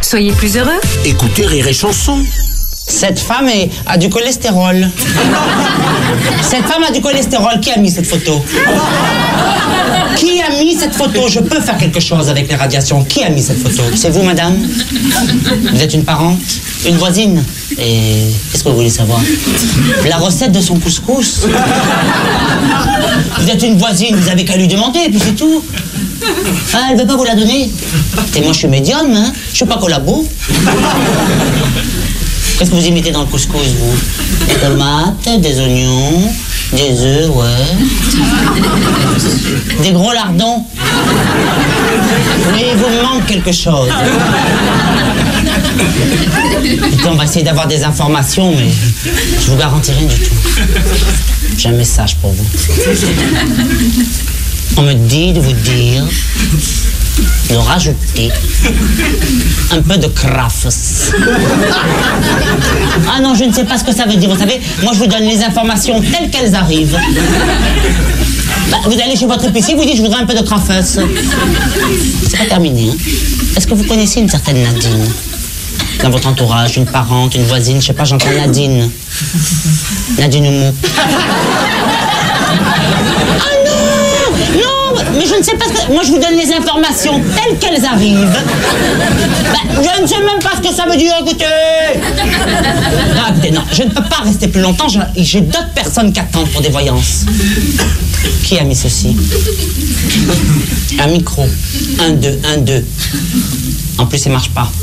soyez plus heureux. Écoutez Rire et Chanson. Cette femme a du cholestérol. Cette femme a du cholestérol. Qui a mis cette photo? Qui a mis cette photo? Je peux faire quelque chose avec les radiations. Qui a mis cette photo? C'est vous, madame? Vous êtes une parente? Une voisine? Et qu'est-ce que vous voulez savoir? La recette de son couscous? Vous êtes une voisine, vous avez qu'à lui demander, et puis c'est tout. Ah, elle veut pas vous la donner? Et moi, je suis médium, hein? Je suis pas collabo. Qu'est-ce que vous y mettez dans le couscous, vous? Des tomates, des oignons, des œufs, ouais. Des gros lardons. Oui, il vous manque quelque chose. Écoutez, on va essayer d'avoir des informations, mais je vous garantis rien du tout. J'ai un message pour vous. On me dit de vous dire de rajouter un peu de crafts. Ah non, je ne sais pas ce que ça veut dire. Vous savez, moi je vous donne les informations telles qu'elles arrivent. Bah, vous allez chez votre épicier, vous dites je voudrais un peu de crafts. C'est pas terminé, hein. Est-ce que vous connaissez une certaine Nadine? Dans votre entourage, une parente, une voisine, je sais pas, j'entends Nadine. Nadine Oumou. Ah non! Non! Mais je ne sais pas ce que... Moi, je vous donne les informations telles qu'elles arrivent. Bah, je ne sais même pas ce que ça veut dire, écoutez! Non, écoutez, non, je ne peux pas rester plus longtemps. J'ai d'autres personnes qui attendent pour des voyances. Qui a mis ceci? Un micro. 1, 2, 1, 2. En plus, il ne marche pas.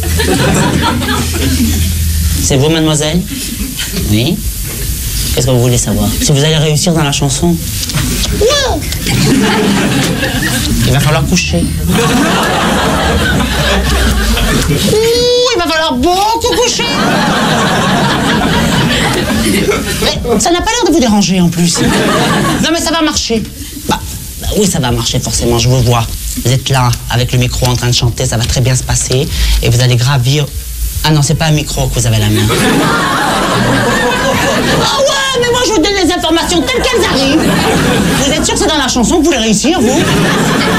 C'est vous, mademoiselle? Oui. Qu'est-ce que vous voulez savoir? Si vous allez réussir dans la chanson? Non! Il va falloir coucher. Ouh, il va falloir beaucoup coucher. Mais ça n'a pas l'air de vous déranger en plus. Non mais ça va marcher. Bah oui, ça va marcher forcément, je vous vois. Vous êtes là, avec le micro en train de chanter, ça va très bien se passer. Et vous allez gravir... Ah non, c'est pas un micro que vous avez à la main. Ah ouais, mais moi je vous donne les informations telles qu'elles arrivent. Vous êtes sûr que c'est dans la chanson que vous voulez réussir, vous?